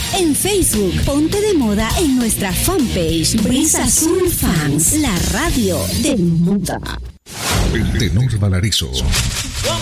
En Facebook, ponte de moda en nuestra fanpage Brisa Azul Fans, la radio de moda. El tenor Valarizo